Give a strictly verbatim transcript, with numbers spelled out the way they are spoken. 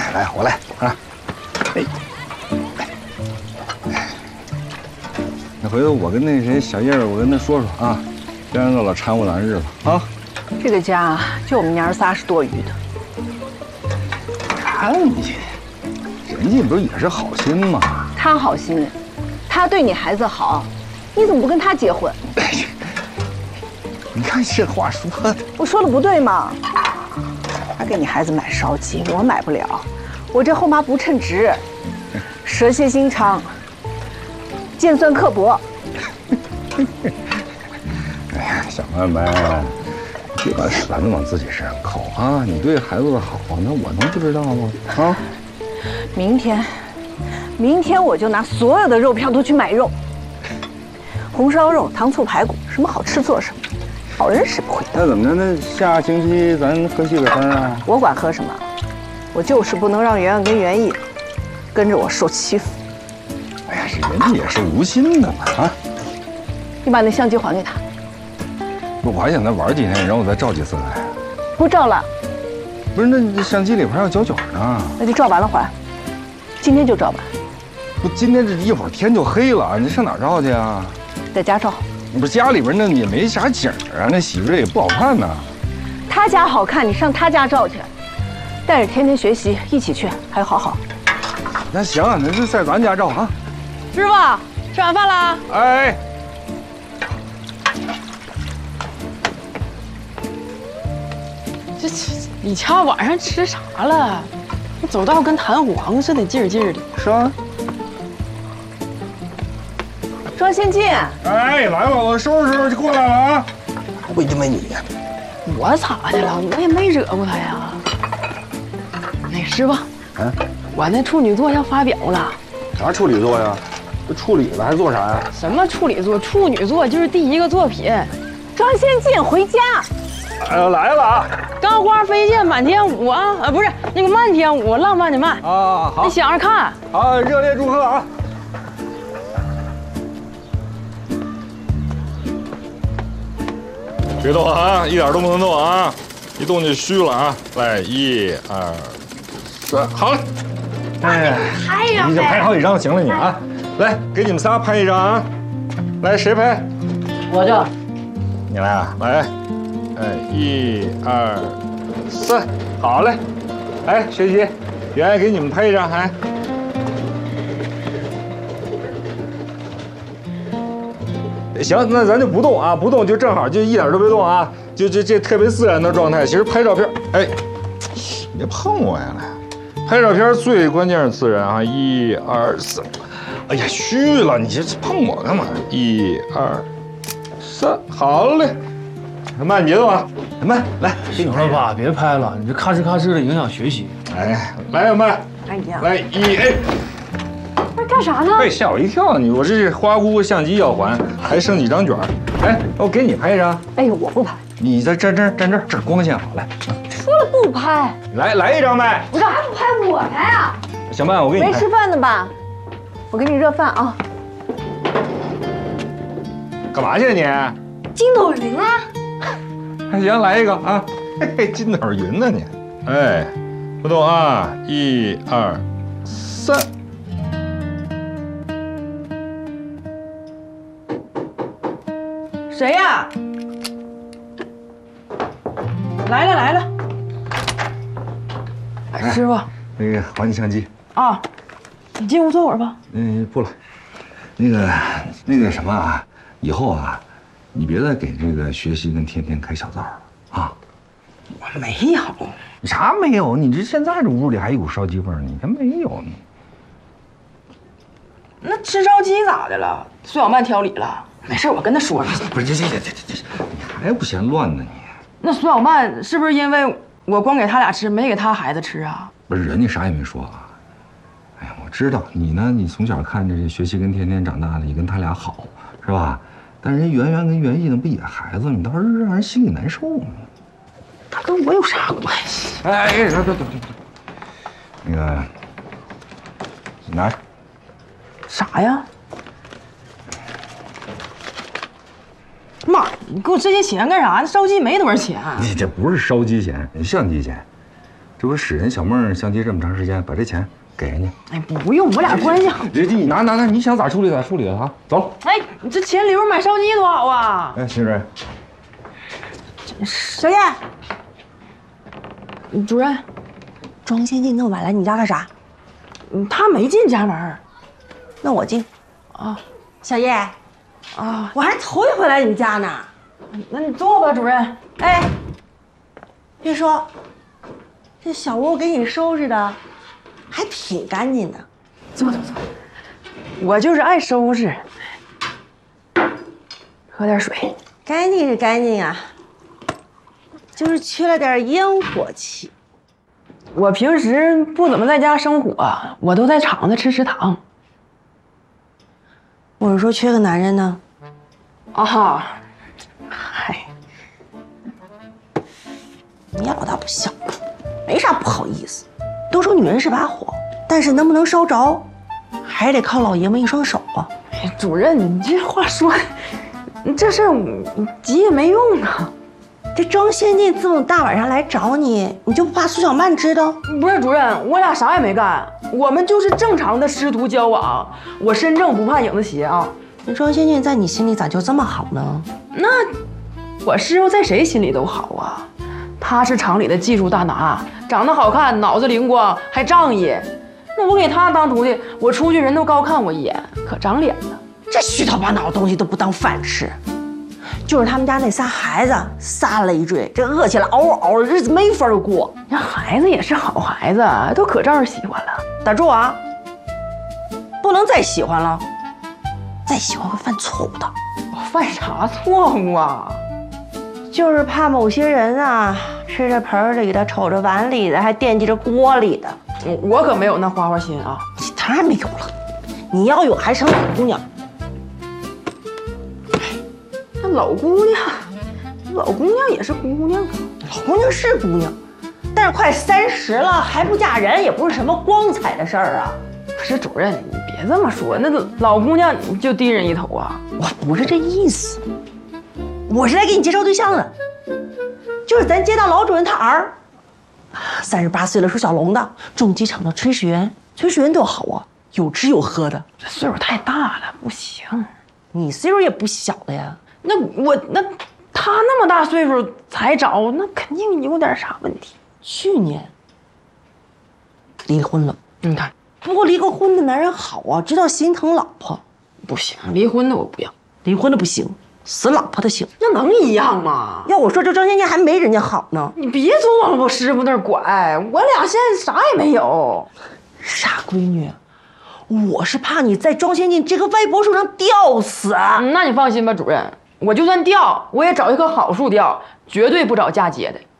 来，我来啊！哎，那回头我跟那谁小叶儿，我跟他说说啊，别让他老掺和咱日子啊。 这个家就我们娘儿仨是多余的。 看你，人家不是也是好心吗？ 他好心，他对你孩子好，你怎么不跟他结婚？ 你看这话说的， 我说的不对吗？他给你孩子买烧鸡，我买不了，我这后妈不称职，蛇蝎心肠，尖酸刻薄。 哎呀，小曼曼，别把绳子往自己身上扣啊！你对孩子的好，那我能不知道吗？啊！ 明天，明天我就拿所有的肉票都去买肉，红烧肉、糖醋排骨，什么好吃做什么。好人使不会的。 那怎么着？那下星期咱喝西北风啊？ 我管喝什么，我就是不能让圆圆跟袁毅跟着我受欺负。 哎呀，这人家也是无心的嘛啊！ 你把那相机还给他。 不，我还想再玩几天，然后我再照几次来。 不照了。 不是，那这相机里边还有胶卷呢。 那就照完了还。今天就照完。 不，今天这一会儿天就黑了，你上哪儿照去啊？ 在家照。 不是家里边那也没啥景啊，那喜鹊也不好看呐。 他家好看，你上他家照去，带着天天学习一起去，还有好好。 那行，那就在咱家照啊。 师傅，吃晚饭啦？ 哎。 这这李恰晚上吃啥了？那走道跟弹簧似的，劲儿劲儿的。 是啊。 庄先进， 哎，来了，我收拾收拾就过来了啊！我因为你， 我咋的了？我也没惹过他呀。那师傅， 嗯， 我那处女作要发表了。 啥处女作呀？这处理了还做啥呀？ 什么处女作？处女作就是第一个作品。 庄先进，回家。 哎呀，来了啊！ 钢花飞溅满天舞啊，啊，不是那个漫天舞，浪漫的漫啊，好， 你想着看。 好，热烈祝贺啊！别动啊，一点都不能动啊！一动就虚了啊！来，一二三，好了。哎， 拍一张， 你就拍好几张行了你啊！来，给你们仨拍一张啊！来，谁拍？ 我这。 你来啊！来，哎，一二三，好嘞！哎，学习，圆圆给你们拍一张，哎。行，那咱就不动啊，不动就正好，就一点都别动啊，就这这特别自然的状态。其实拍照片，哎，你别碰我呀！来，拍照片最关键是自然啊！一二三，哎呀，虚了，你这碰我干嘛？一二三，好嘞，慢，你别动啊，慢，来， 行了吧，别拍了，你这咔哧咔哧的影响学习。 哎，来，慢， 哎呀， 来一哎。 干啥呢？ 被吓我一跳！你我这是花姑相机要还，还剩几张卷儿。哎，我给你拍一张。 哎呦，我不拍。 你在这这站这儿，这儿光线好，来。 说了不拍。 来来一张呗。 我干啥不拍？我拍啊！ 小曼，我给你拍。 没吃饭呢吧？我给你热饭啊。 干嘛去你？ 筋斗云啊！ 还行，来一个啊！嘿嘿，筋斗云呢你？哎，不动啊！一二三。 谁呀？来了来了。哎，师傅， 那个还你相机啊，你进屋坐会儿吧。 嗯，不了。那个那个什么啊，以后啊，你别再给这个学习跟天天开小灶了啊。 我没有。 你啥没有？你这现在这屋里还有股烧鸡味儿，你还没有呢。 那吃烧鸡咋的了？孙小曼挑理了？没事，我跟他说说。 不是，这这这这这，你还不嫌乱呢你？ 那孙小曼是不是因为我光给他俩吃，没给他孩子吃啊？ 不是，人家啥也没说啊。哎呀，我知道你呢，你从小看着这学习跟天天长大的，也跟他俩好，是吧？但人圆圆跟袁毅那不也孩子，你倒是让人心里难受呢。 他跟我有啥关系？ 哎哎，别别别别！那个，你拿着。 啥呀？妈，你给我这些钱干啥？那烧鸡没多少钱。 你这不是烧鸡钱，相机钱。 这不使人小梦相亲这么长时间，把这钱给人家。 哎，不用，我俩关系好。 这这你拿拿拿，你想咋处理咋处理啊？走。 哎，你这钱留着买烧鸡多好啊！ 哎，新蕊， 小叶， 主任， 庄先进那么晚来你家干啥？ 嗯他没进家门。 那我进。 啊， 小叶， 啊， 我还头一回来你们家呢。 那你坐吧，主任。 哎，别说，这小屋给你收拾的还挺干净的。 坐坐坐。我就是爱收拾。喝点水。 干净是干净啊，就是缺了点烟火气。 我平时不怎么在家生火，我都在厂子吃食堂。 我是说缺个男人呢。 啊，嗨， 你老大不小了，没啥不好意思。都说女人是把火，但是能不能烧着，还得靠老爷们一双手啊。 哎，主任，你这话说，这事儿我急也没用啊。 这庄先进这么大晚上来找你，你就不怕苏小曼知道？ 不是主任，我俩啥也没干，我们就是正常的师徒交往。我身正不怕影子斜啊。 那庄先进在你心里咋就这么好呢？ 那我师傅在谁心里都好啊。他是厂里的技术大拿，长得好看，脑子灵光，还仗义。那我给他当徒弟，我出去人都高看我一眼，可长脸了。 这虚头巴脑的东西都不当饭吃。就是他们家那仨孩子仨累赘，这饿起来嗷嗷的，日子没法过。 那孩子也是好孩子，都可招人喜欢了。 打住啊！不能再喜欢了，再喜欢会犯错误的。 我犯啥错误啊？ 就是怕某些人啊，吃着盆里的，瞅着碗里的，还惦记着锅里的。 我我可没有那花花心啊！ 你当然没有了，你要有还成老姑娘。 那老姑娘，老姑娘也是姑娘啊。 老姑娘是姑娘，但是快三十了还不嫁人，也不是什么光彩的事儿啊。 可是主任，你别这么说，那老姑娘就低人一头啊！ 我不是这意思，我是来给你介绍对象的，就是咱街道老主任他儿，三十八岁了，属小龙的，重机厂的炊事员。炊事员多好啊，有吃有喝的。 这岁数太大了，不行。 你岁数也不小了呀。 那我那他那么大岁数才找，那肯定有点啥问题。 去年离婚了， 你看， 不过离过婚的男人好啊，知道心疼老婆。 不行，离婚的我不要， 离婚的不行，死老婆的行。 那能一样吗？ 要我说，这张先生还没人家好呢。 你别总往我师傅那儿拐，我俩现在啥也没有。 傻闺女，我是怕你在庄先进这棵歪脖树上吊死。 嗯那你放心吧，主任，我就算吊，我也找一棵好树吊，绝对不找嫁接的。